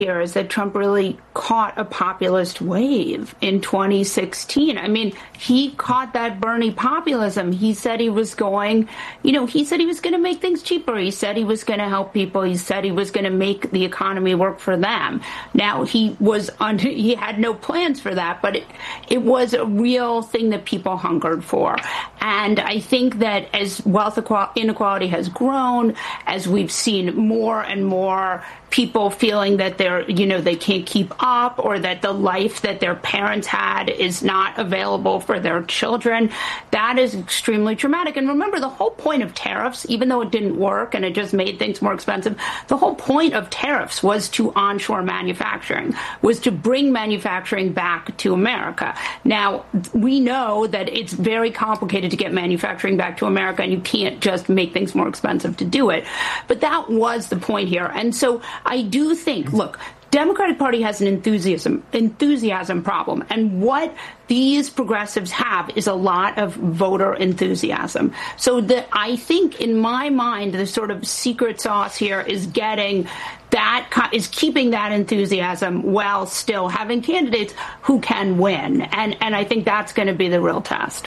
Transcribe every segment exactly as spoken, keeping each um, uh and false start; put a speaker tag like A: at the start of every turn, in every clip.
A: here is that Trump really caught a populist wave in twenty sixteen. I mean, he caught that Bernie populism. He said he was going, you know, he said he was going to make things cheaper. He said he was going to help people. He said he was going to make the economy work for them. Now, he was on, he had no plans for that, but it, it was a real thing that people hungered for. And I think that as wealth inequality has grown, as we've seen more and more people feeling that they're, you know, they can't keep up, or that the life that their parents had is not available for their children, that is extremely traumatic. And remember, the whole point of tariffs, even though it didn't work and it just made things more expensive, the whole point of tariffs was to onshore manufacturing, was to bring manufacturing back to America. Now, we know that it's very complicated to get manufacturing back to America, and you can't just make things more expensive to do it. But that was the point here. And so I do think, look, Democratic Party has an enthusiasm enthusiasm problem, and what these progressives have is a lot of voter enthusiasm. So that I think, in my mind, the sort of secret sauce here is getting that, is keeping that enthusiasm while still having candidates who can win, and and I think that's going to be the real test.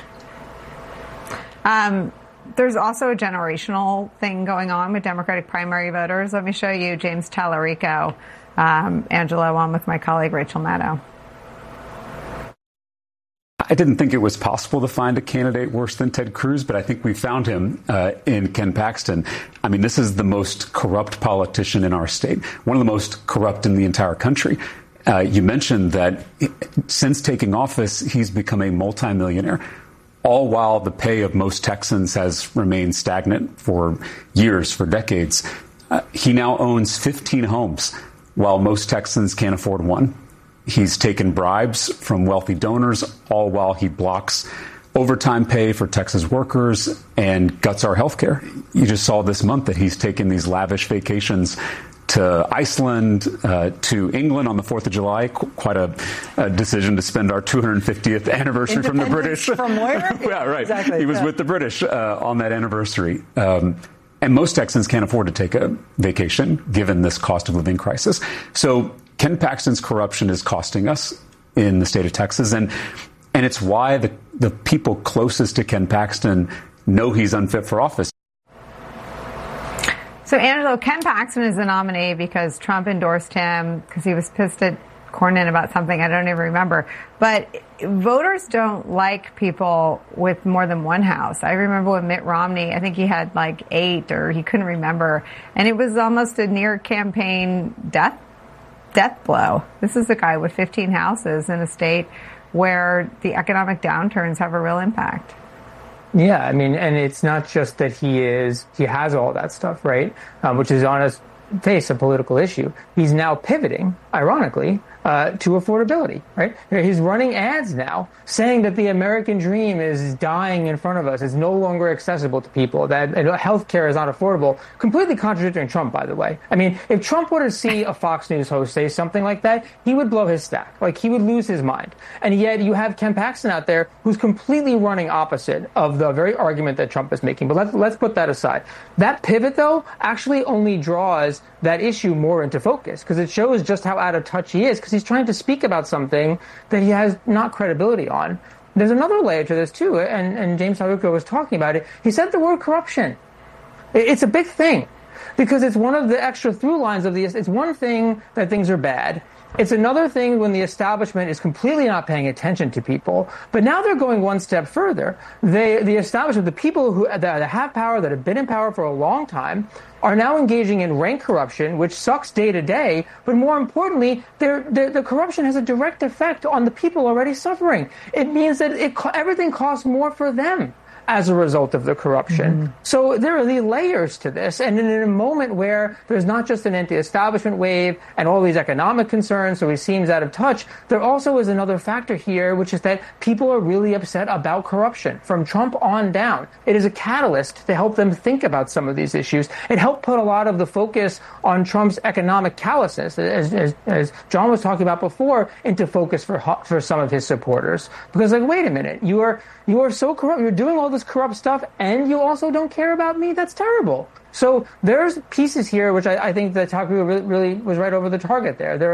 B: Um. There's also a generational thing going on with Democratic primary voters. Let me show you James Tallarico, um, Angelo, on with my colleague Rachel Maddow.
C: I didn't think it was possible to find a candidate worse than Ted Cruz, but I think we found him uh, in Ken Paxton. I mean, this is the most corrupt politician in our state, one of the most corrupt in the entire country. Uh, you mentioned that since taking office, he's become a multimillionaire, all while the pay of most Texans has remained stagnant for years, for decades. Uh, he now owns fifteen homes, while most Texans can't afford one. He's taken bribes from wealthy donors, all while he blocks overtime pay for Texas workers and guts our health care. You just saw this month that he's taken these lavish vacations to Iceland, uh, to England on the fourth of July. Qu- quite a, a decision to spend our two hundred fiftieth anniversary from the British.
B: From where?
C: Yeah, right.
B: Exactly.
C: He was
B: yeah.
C: with the British uh, on that anniversary. Um, and most Texans can't afford to take a vacation, given this cost of living crisis. So Ken Paxton's corruption is costing us in the state of Texas. And and it's why the, the people closest to Ken Paxton know he's unfit for office.
B: So, Angelo, Ken Paxton is the nominee because Trump endorsed him because he was pissed at Cornyn about something. I don't even remember. But voters don't like people with more than one house. I remember when Mitt Romney, I think he had like eight, or he couldn't remember. And it was almost a near campaign death, death blow. This is a guy with fifteen houses in a state where the economic downturns have a real impact.
D: Yeah, I mean, and it's not just that he is, he has all that stuff, right? Um, which is on his face a political issue. He's now pivoting, ironically, uh, to affordability, right? He's running ads now saying that the American dream is dying in front of us. It's no longer accessible to people, that healthcare is not affordable. Completely contradicting Trump, by the way. I mean, if Trump were to see a Fox News host say something like that, he would blow his stack. Like, he would lose his mind. And yet you have Ken Paxton out there who's completely running opposite of the very argument that Trump is making. But let's, let's put that aside. That pivot, though, actually only draws that issue more into focus, because it shows just how out of touch he is, because he's trying to speak about something that he has not credibility on. There's another layer to this, too, and, and James Tallarico was talking about it. He said the word corruption. It's a big thing, because it's one of the extra through lines of the, it's one thing that things are bad. It's another thing when the establishment is completely not paying attention to people. But now they're going one step further. They, the establishment, the people who that have power, that have been in power for a long time, are now engaging in rank corruption, which sucks day to day. But more importantly, they're, they're, the corruption has a direct effect on the people already suffering. It means that it, everything costs more for them as a result of the corruption. Mm-hmm. So there are these layers to this. And in a moment where there's not just an anti-establishment wave and all these economic concerns, so he seems out of touch, there also is another factor here, which is that people are really upset about corruption from Trump on down. It is a catalyst to help them think about some of these issues. It helped put a lot of the focus on Trump's economic callousness, as, as, as John was talking about before, into focus for for some of his supporters. Because, like, wait a minute, you are you are so corrupt, you're doing all this corrupt stuff, and you also don't care about me? That's terrible. So there's pieces here which I, I think that Taku really, really was right over the target there. There